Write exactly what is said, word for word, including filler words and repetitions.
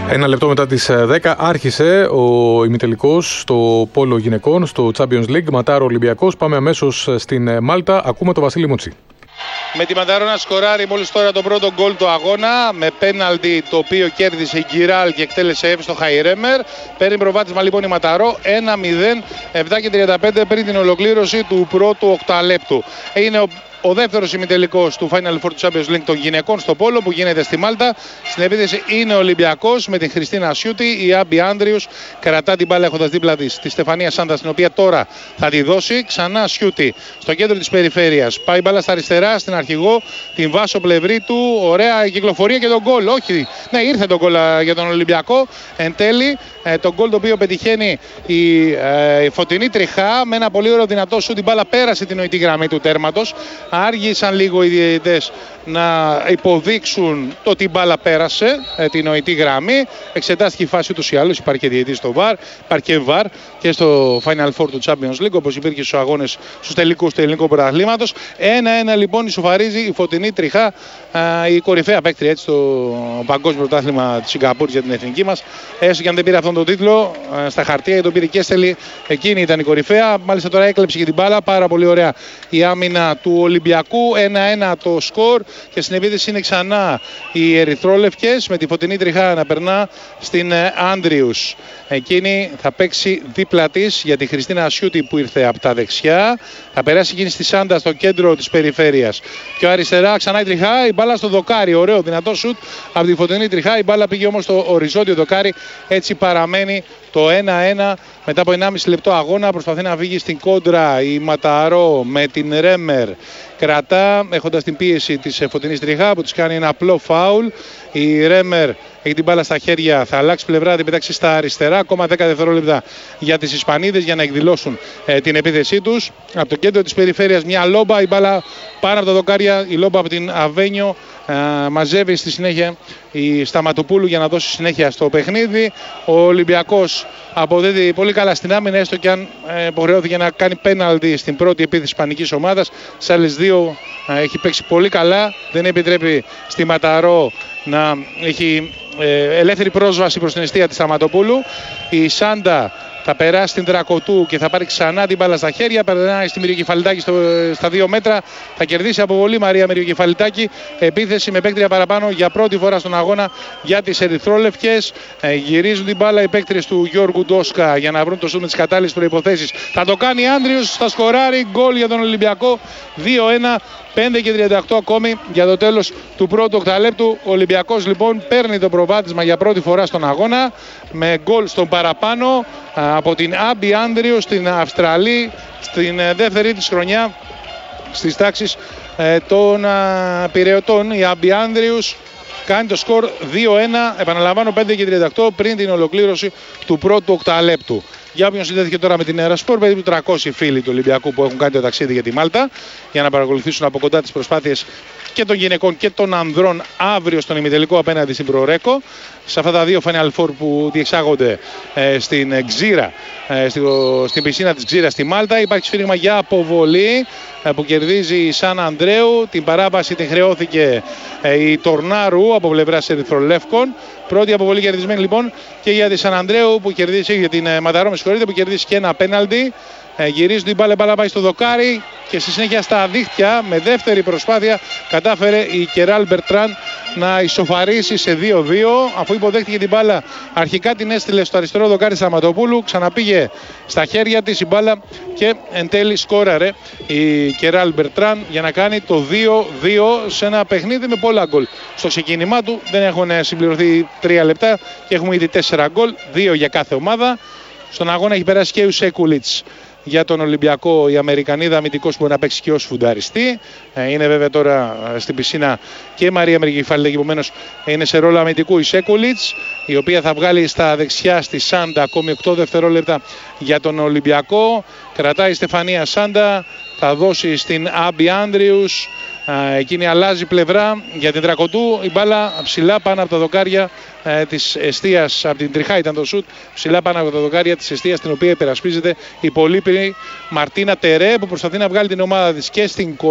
Ένα λεπτό μετά τις δέκα άρχισε ο ημιτελικός στο πόλο γυναικών στο Champions League, Ματάρο Ολυμπιακός. Πάμε αμέσως στην Μάλτα, ακούμε τον Βασίλη Μουτσί. Με τη Ματάρο να σκοράρει μόλις τώρα το πρώτο γκολ του αγώνα, με πέναλτι το οποίο κέρδισε η Γκιράλ και εκτέλεσε εύστοχα η Ρέμερ. Παίρνει προβάδισμα λοιπόν η Ματάρο ένα μηδέν, επτά και τριάντα πέντε πριν την ολοκλήρωση του πρώτου οκταλέπτου. Είναι ο Ο δεύτερος ημιτελικός του Final Four του Champions League των γυναικών στο πόλο που γίνεται στη Μάλτα. Στην επίθεση είναι ο Ολυμπιακός με την Χριστίνα Σιούτη. Η Άμπι Άνδριους κρατά την μπάλα έχοντας δίπλα της τη Στεφανία Σάντα, την οποία τώρα θα τη δώσει. Ξανά Σιούτη στο κέντρο της περιφέρειας. Πάει μπάλα στα αριστερά στην αρχηγό, την Βάσο πλευρή του. Ωραία η κυκλοφορία και τον γκολ. Όχι, ναι, ήρθε τον γκολ για τον Ολυμπιακό. Εν τέλει, ε, τον γκολ το οποίο πετυχαίνει η, ε, η Φωτεινή Τριχά με ένα πολύ ωραίο δυνατό σου. Την μπάλα πέρασε την νοητή γραμμή του τέρματος. Άργησαν λίγο οι διαιτητές να υποδείξουν το ότι η μπάλα πέρασε ε, την νοητή γραμμή. Εξετάστηκε η φάση ούτως ή άλλως. Υπάρχει και διαιτητής στο βαρ, υπάρχει και βαρ και στο Final Four του Champions League, όπως υπήρχε στους αγώνες στους τελικούς του ελληνικού πρωταθλήματος. ένα ένα λοιπόν ισοφαρίζει η Φωτεινή Τριχά, ε, η κορυφαία παίκτρια έτσι, στο παγκόσμιο πρωτάθλημα της Σιγκαπούρης για την εθνική μας. Έστω και αν δεν πήρε αυτόν τον τίτλο, ε, στα χαρτιά για τον πήρε και έστελη, εκείνη ήταν η κορυφαία. Μάλιστα τώρα έκλεψε και την μπάλα, πάρα πολύ ωραία η άμυνα του Ολυμπιακού. ένα ένα το σκορ και στην επίθεση είναι ξανά οι ερυθρόλευκες με τη Φωτεινή Τριχά να περνά στην Άνδριους. Εκείνη θα παίξει δίπλα της για τη Χριστίνα Ασιούτη που ήρθε από τα δεξιά. Θα περάσει εκείνη στη Σάντα στο κέντρο της περιφέρειας. Πιο αριστερά ξανά η Τριχά, η μπάλα στο δοκάρι. Ωραίο δυνατό σουτ από τη Φωτεινή Τριχά. Η μπάλα πήγε όμως στο οριζόντιο δοκάρι. Έτσι παραμένει το ένα ένα μετά από ενάμιση λεπτό αγώνα. Προσπαθεί να βγει στην κόντρα η Ματαρό με την Ρέμερ. Κρατά έχοντας την πίεση της Φωτεινής Τριχά που της κάνει ένα απλό φάουλ. Η Ρέμερ έχει την μπάλα στα χέρια, θα αλλάξει πλευρά, την πετάξει στα αριστερά. Ακόμα δέκα δευτερόλεπτα για τις Ισπανίδες για να εκδηλώσουν ε, την επίθεσή τους. Από το κέντρο της περιφέρειας μια λόμπα, η μπάλα πάνω από τα δοκάρια, η λόμπα από την Αβένιο. Ε, μαζεύει στη συνέχεια η Σταματοπούλου για να δώσει συνέχεια στο παιχνίδι. Ο Ολυμπιακός αποδίδει πολύ καλά στην άμυνα, έστω και αν ε, υποχρεώθηκε να κάνει πέναλτι στην πρώτη επίθεση της ισπανικής ομάδας. Σε άλλες δύο ε, έχει παίξει πολύ καλά, δεν επιτρέπει στη Ματαρό να έχει ε, ελεύθερη πρόσβαση προς την εστία της Σταματοπούλου. Η Σάντα θα περάσει την Τρακοτού και θα πάρει ξανά την μπάλα στα χέρια. Περνάει στη Μυριοκεφαλιτάκη στο, στα δύο μέτρα. Θα κερδίσει αποβολή Μαρία Μυριοκεφαλιτάκη. Επίθεση με παίκτρια παραπάνω για πρώτη φορά στον αγώνα για τις ερυθρόλευκες. Ε, γυρίζουν την μπάλα οι παίκτριες του Γιώργου Ντόσκα για να βρουν το σουτ με τις κατάλληλες προϋποθέσεις. Θα το κάνει Άνδριος, θα σκοράρει γκολ για τον Ολυμπιακό. δύο ένα. πέντε και τριάντα οκτώ ακόμη για το τέλος του πρώτου οκταλέπτου. Ο Ολυμπιακός λοιπόν παίρνει το προβάδισμα για πρώτη φορά στον αγώνα με γκολ στον παραπάνω από την Άμπι Άνδριους στην Αυστραλή στην δεύτερη της χρονιά στις τάξεις των Πειραιωτών. Η Άμπι Άνδριους κάνει το σκορ δύο ένα, επαναλαμβάνω πέντε και τριάντα οκτώ πριν την ολοκλήρωση του πρώτου οκταλέπτου. Για όποιον συνδέθηκε τώρα με την Ερασπορ, περίπου τριακόσιοι φίλοι του Ολυμπιακού που έχουν κάνει το ταξίδι για τη Μάλτα για να παρακολουθήσουν από κοντά τις προσπάθειες και των γυναικών και των ανδρών αύριο στον ημιτελικό απέναντι στην Προρέκο. Σε αυτά τα δύο Final Four που διεξάγονται ε, στην Ξύρα, ε, στη, στην πισίνα της Ξύρα στη Μάλτα. Υπάρχει σφύριγμα για αποβολή ε, που κερδίζει η Σαν Ανδρέου. Την παράβαση την χρεώθηκε ε, η Τορνάρου από πλευράς ερυθρολεύκων. Πρώτη αποβολή κερδισμένη λοιπόν και για τη Σαν Ανδρέου που κερδίσει, για την ε, Ματαρό με συγχωρείτε, που κερδίσει και ένα πέναλτι. Ε, γυρίζουν την μπάλα, μπάλα πάει στο δοκάρι και στη συνέχεια στα δίχτυα με δεύτερη προσπάθεια κατάφερε η Κεράλ Μπερτράν να ισοφαρίσει σε δύο δύο, αφού υποδέχτηκε την μπάλα. Αρχικά την έστειλε στο αριστερό δοκάρι Σταματοπούλου, ξαναπήγε στα χέρια της η μπάλα και εν τέλει σκόραρε η Κεράλ Μπερτράν για να κάνει το δύο δύο σε ένα παιχνίδι με πολλά γκολ. Στο ξεκίνημά του δεν έχουν συμπληρωθεί τρία λεπτά και έχουμε ήδη τέσσερα γκολ, δύο για κάθε ομάδα. Στον αγώνα έχει περάσει και ο Σέκουλιτς για τον Ολυμπιακό, η Αμερικανίδα αμυντικός που μπορεί να παίξει και ως φουνταριστή. Είναι βέβαια τώρα στην πισίνα και η Μαρία Μυριοκεφαλιτάκη, επομένως είναι σε ρόλο αμυντικού η Σέκουλιτς, η οποία θα βγάλει στα δεξιά στη Σάντα ακόμη οκτώ δευτερόλεπτα για τον Ολυμπιακό. Κρατάει η Στεφανία Σάντα, θα δώσει στην Άμπι Άνδριους. Εκείνη αλλάζει πλευρά για την Τρακοτού. Η μπάλα ψηλά πάνω από τα δοκάρια ε, της εστίας, από την Τριχά ήταν το σουτ, ψηλά πάνω από τα δοκάρια της εστίας, την οποία υπερασπίζεται η πολύπειρη Μαρτίνα Τερέ που προσπαθεί να βγάλει την ομάδα της και στην